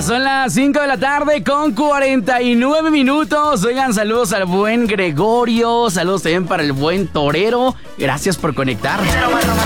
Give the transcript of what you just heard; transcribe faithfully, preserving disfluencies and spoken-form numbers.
Son las cinco de la tarde con cuarenta y nueve minutos. Oigan, saludos al buen Gregorio. Saludos también para el buen Torero. Gracias por conectar.